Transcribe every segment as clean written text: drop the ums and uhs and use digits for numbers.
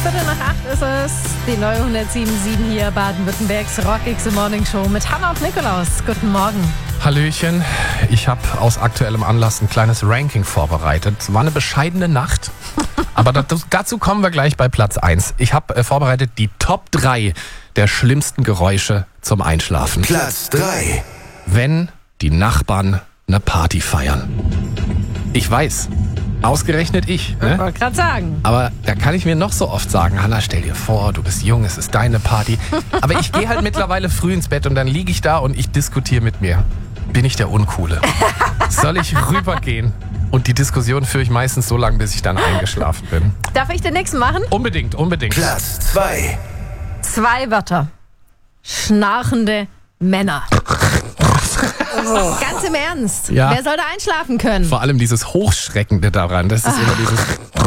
7:15 ist es. Die neue 107.7 hier, Baden-Württembergs Rockigste Morning Show mit Hanna und Nikolaus. Guten Morgen. Hallöchen, ich habe aus aktuellem Anlass ein kleines Ranking vorbereitet. Es war eine bescheidene Nacht, aber dazu kommen wir gleich bei Platz 1. Ich habe vorbereitet die Top 3 der schlimmsten Geräusche zum Einschlafen. Platz 3. Wenn die Nachbarn eine Party feiern. Ich weiß, ausgerechnet ich. Ich wollte gerade sagen. Aber da kann ich mir noch so oft sagen, Hanna, stell dir vor, du bist jung, es ist deine Party. Aber ich gehe halt mittlerweile früh ins Bett und dann liege ich da und ich diskutiere mit mir. Bin ich der Uncoole? Soll ich rübergehen? Und die Diskussion führe ich meistens so lange, bis ich dann eingeschlafen bin. Darf ich den nächsten machen? Unbedingt. Platz 2. 2 Wörter. Schnarchende Männer. Ganz im Ernst. Ja. Wer soll da einschlafen können? Vor allem dieses Hochschreckende daran, das ist immer dieses...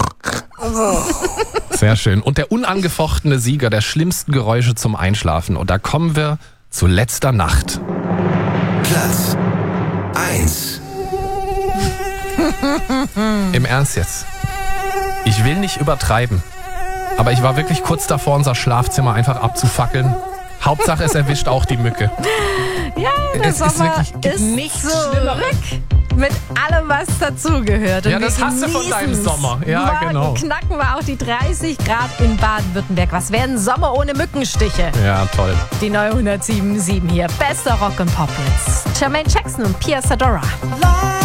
Sehr schön. Und der unangefochtene Sieger der schlimmsten Geräusche zum Einschlafen. Und da kommen wir zu letzter Nacht. Platz 1. Im Ernst jetzt. Ich will nicht übertreiben, aber ich war wirklich kurz davor, unser Schlafzimmer einfach abzufackeln. Hauptsache, es erwischt auch die Mücke. Ja, der Es ist Sommer wirklich ist nichts zurück. Mit allem, was dazugehört. Und Ja, das wir hast du von deinem genießen's. Sommer. Ja, Morgen genau. knacken wir auch die 30 Grad in Baden-Württemberg. Was wäre ein Sommer ohne Mückenstiche? Ja, toll. Die neue 107.7 hier. Bester Rock und Pop jetzt. Jermaine Jackson und Pia Sadora.